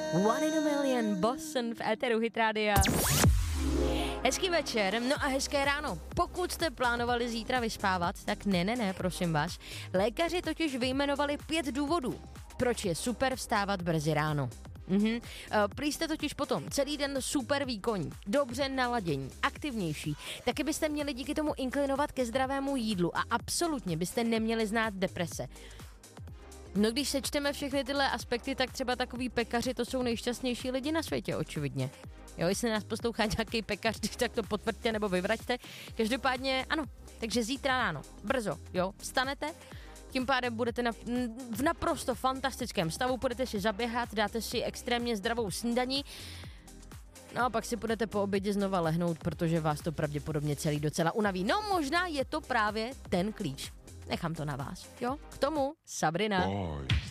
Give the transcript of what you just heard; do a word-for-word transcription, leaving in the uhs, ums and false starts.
One in a Million, Boston v éteru Hit Rádia. Hezký večer, no a hezké ráno. Pokud jste plánovali zítra vyspávat, tak ne, ne, ne, prosím vás. Lékaři totiž vyjmenovali pět důvodů, proč je super vstávat brzy ráno. Mhm. Uh, prý jste totiž potom celý den super výkonní, dobře naladění, aktivnější. Taky byste měli díky tomu inklinovat ke zdravému jídlu a absolutně byste neměli znát deprese. No když sečteme všechny tyhle aspekty, tak třeba takový pekaři to jsou nejšťastnější lidi na světě, očividně. Jo, jestli nás poslouchá nějaký pekař, tak to potvrďte nebo vyvraťte. Každopádně ano, takže zítra ráno, brzo, jo, vstanete, tím pádem budete na, v naprosto fantastickém stavu, budete si zaběhat, dáte si extrémně zdravou snídaní, no a pak si budete po obědě znova lehnout, protože vás to pravděpodobně celý docela unaví. No možná je to právě ten klíč. Nechám to na vás, jo? K tomu Sabrina. Boys.